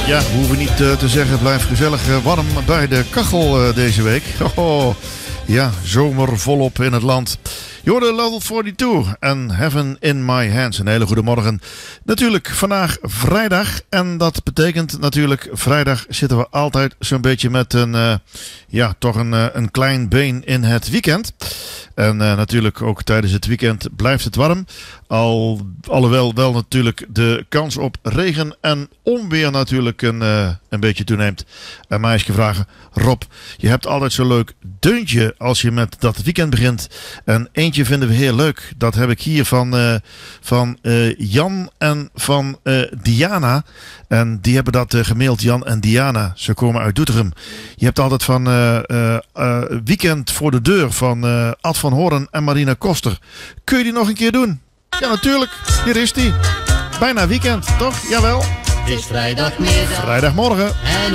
Ja, we hoeven niet te zeggen, het blijft gezellig warm bij de kachel deze week. Oh, ja, zomer volop in het land. Je hoorde Level 42 en Heaven in My Hands. Een hele goede morgen. Natuurlijk vandaag vrijdag. En dat betekent natuurlijk, vrijdag zitten we altijd zo'n beetje met een klein been in het weekend. En natuurlijk ook tijdens het weekend blijft het warm. Alhoewel wel natuurlijk de kans op regen en onweer natuurlijk een beetje toeneemt. En mij is gevraagd, Rob, je hebt altijd zo'n leuk deuntje als je met dat weekend begint. En eentje vinden we heel leuk. Dat heb ik hier van Jan en van Diana. En die hebben dat gemaild, Jan en Diana. Ze komen uit Doetinchem. Je hebt altijd van Weekend voor de deur van Ad van Hoorn en Marina Koster. Kun je die nog een keer doen? Ja, natuurlijk. Hier is die. Bijna weekend, toch? Jawel. Het is vrijdagmiddag. Vrijdagmorgen.